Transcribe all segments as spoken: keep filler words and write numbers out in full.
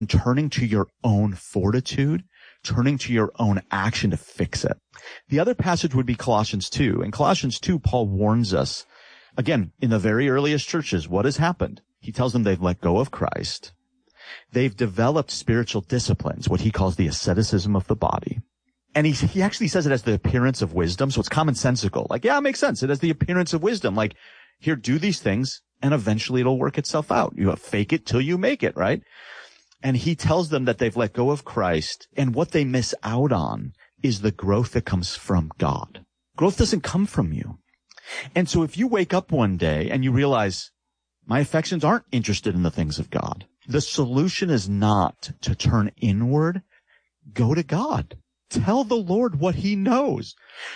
turning to your own fortitude, turning to your own action to fix it. The other passage would be Colossians two. In Colossians two, Paul warns us, again, in the very earliest churches, what has happened? He tells them they've let go of Christ. They've developed spiritual disciplines, what he calls the asceticism of the body. And he, he actually says it as the appearance of wisdom, so it's commonsensical. Like, yeah, it makes sense. It has the appearance of wisdom. Like, here, do these things, and eventually it'll work itself out. You fake it till you make it, right? And he tells them that they've let go of Christ, and what they miss out on is the growth that comes from God. Growth doesn't come from you. And so if you wake up one day and you realize, my affections aren't interested in the things of God, the solution is not to turn inward. Go to God. Tell the Lord what he knows.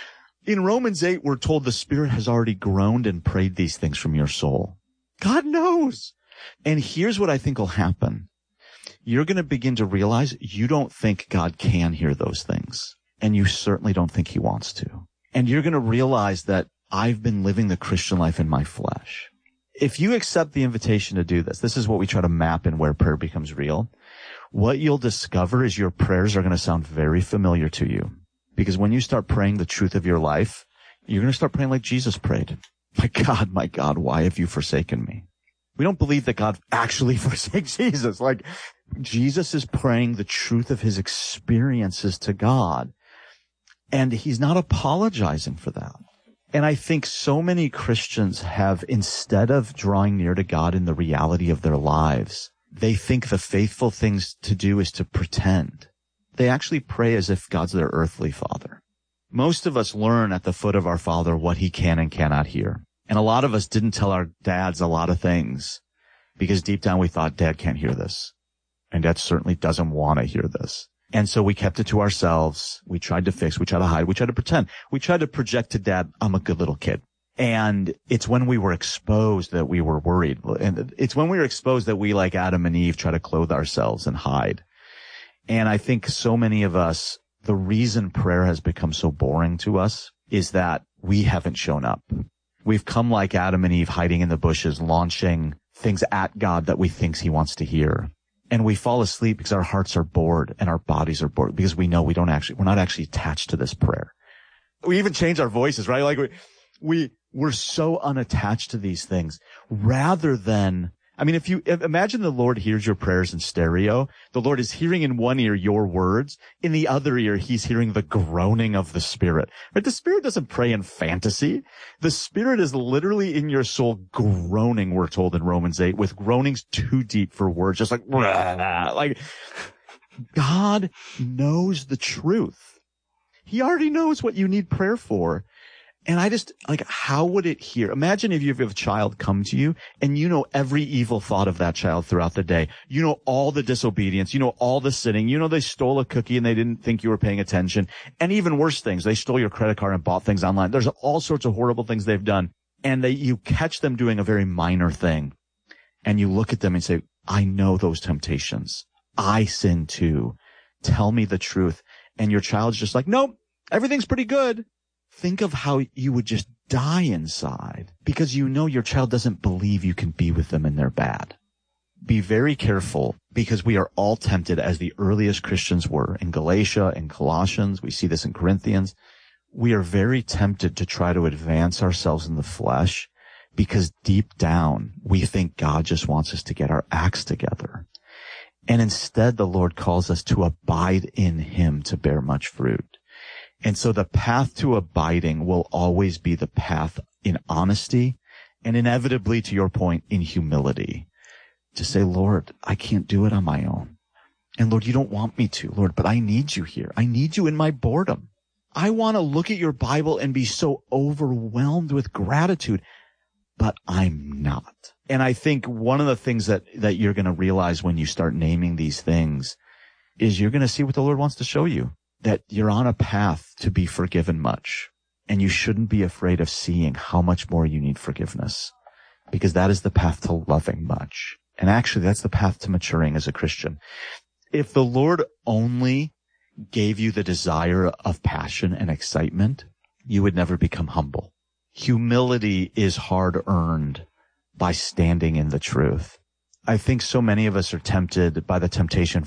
In Romans eight, we're told the Spirit has already groaned and prayed these things from your soul. God knows. And here's what I think will happen. You're going to begin to realize you don't think God can hear those things. And you certainly don't think he wants to. And you're going to realize that I've been living the Christian life in my flesh. If you accept the invitation to do this, this is what we try to map in where prayer becomes real. What you'll discover is your prayers are going to sound very familiar to you. Because when you start praying the truth of your life, you're going to start praying like Jesus prayed. My God, my God, why have you forsaken me? We don't believe that God actually forsakes Jesus. Like, Jesus is praying the truth of his experiences to God. And he's not apologizing for that. And I think so many Christians have, instead of drawing near to God in the reality of their lives, they think the faithful things to do is to pretend. They actually pray as if God's their earthly father. Most of us learn at the foot of our Father what he can and cannot hear. And a lot of us didn't tell our dads a lot of things because deep down we thought, Dad can't hear this. And Dad certainly doesn't want to hear this. And so we kept it to ourselves. We tried to fix, we tried to hide, we tried to pretend. We tried to project to Dad, I'm a good little kid. And it's when we were exposed that we were worried. And it's when we were exposed that we, like Adam and Eve, try to clothe ourselves and hide. And I think so many of us, the reason prayer has become so boring to us is that we haven't shown up. We've come like Adam and Eve, hiding in the bushes, launching things at God that we think he wants to hear. And we fall asleep because our hearts are bored and our bodies are bored because we know we don't actually, we're not actually attached to this prayer. We even change our voices, right? Like we, we, we're so unattached to these things rather than, I mean, if you imagine the Lord hears your prayers in stereo, the Lord is hearing in one ear your words, in the other ear he's hearing the groaning of the Spirit. Right? The Spirit doesn't pray in fantasy. The Spirit is literally in your soul groaning, we're told in Romans eight, with groanings too deep for words, just like, like, God knows the truth. He already knows what you need prayer for. And I just, like, how would it hear? Imagine if you have a child come to you and you know every evil thought of that child throughout the day. You know all the disobedience. You know all the sinning. You know they stole a cookie and they didn't think you were paying attention. And even worse things. They stole your credit card and bought things online. There's all sorts of horrible things they've done. And they, you catch them doing a very minor thing. And you look at them and say, I know those temptations. I sin too. Tell me the truth. And your child's just like, nope, everything's pretty good. Think of how you would just die inside because you know your child doesn't believe you can be with them and they're bad. Be very careful because we are all tempted, as the earliest Christians were in Galatia and Colossians. We see this in Corinthians. We are very tempted to try to advance ourselves in the flesh because deep down we think God just wants us to get our acts together. And instead the Lord calls us to abide in him to bear much fruit. And so the path to abiding will always be the path in honesty and inevitably, to your point, in humility. To say, Lord, I can't do it on my own. And Lord, you don't want me to, Lord, but I need you here. I need you in my boredom. I want to look at your Bible and be so overwhelmed with gratitude, but I'm not. And I think one of the things that, that you're going to realize when you start naming these things is you're going to see what the Lord wants to show you. That you're on a path to be forgiven much, and you shouldn't be afraid of seeing how much more you need forgiveness, because that is the path to loving much. And actually, that's the path to maturing as a Christian. If the Lord only gave you the desire of passion and excitement, you would never become humble. Humility is hard earned by standing in the truth. I think so many of us are tempted by the temptation